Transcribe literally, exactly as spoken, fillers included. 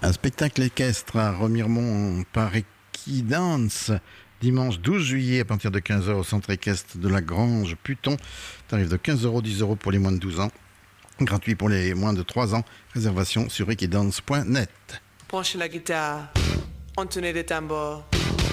Un spectacle équestre à Remiremont par Equidance, dimanche douze juillet à partir de quinze heures au centre équestre de la Grange Puton. Tarif de quinze euros, dix euros pour les moins de douze ans. Gratuit pour les moins de trois ans. Réservation sur equidance point net. Branchez la guitare, on tenait des tambours.